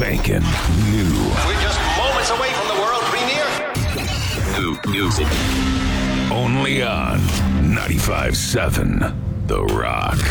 spanking new. We're just moments away from the world premiere. New music. Only on 95.7 The Rock.